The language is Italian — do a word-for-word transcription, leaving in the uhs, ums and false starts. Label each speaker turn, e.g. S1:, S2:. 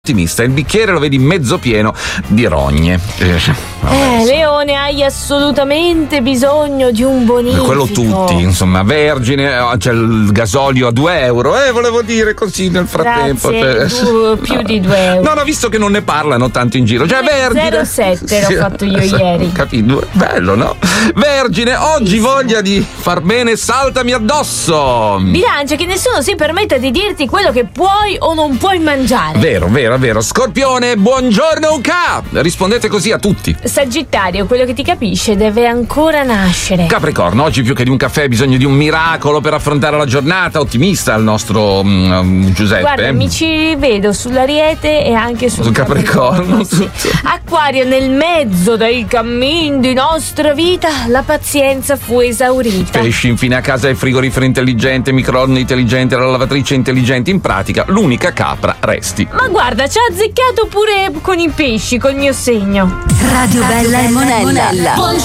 S1: ottimista, il bicchiere lo vedi mezzo pieno di rogne. Eh,
S2: eh Leone, hai assolutamente bisogno di un bonifico.
S1: Quello tutti, insomma, vergine, c'è il gasolio a due euro, eh, volevo dire così nel frattempo.
S2: Grazie, du, più di due euro.
S1: No, no, visto che non ne parlano tanto in giro, cioè vergine.
S2: zero sette l'ho fatto io ieri.
S1: Capito? Bello, no? Vergine, oggi voglia di far bene, saltami addosso.
S2: Bilancia, che nessuno si permetta di dirti quello che puoi o non puoi mangiare.
S1: Vero, vero, vero. Scorpione, buongiorno U K. Rispondete così a tutti.
S2: Sagittario, quello che ti capisce deve ancora nascere.
S1: Capricorno, oggi più che di un caffè hai bisogno di un miracolo per affrontare la giornata. Ottimista il nostro um, Giuseppe.
S2: Guarda, mi ci vedo sull'Ariete e anche sul,
S1: sul Capricorno.
S2: Capricorno sì. Acquario, nel mezzo dei cammin di nostra vita la pazienza fu esaurita.
S1: Pesci, infine a casa il frigorifero intelligente, microonde intelligente, la lavatrice intelligente. In pratica l'unica capra resti.
S2: Ma guarda, ci ha azzeccato pure con i pesci, col mio segno.
S3: Radio Bella e Monella.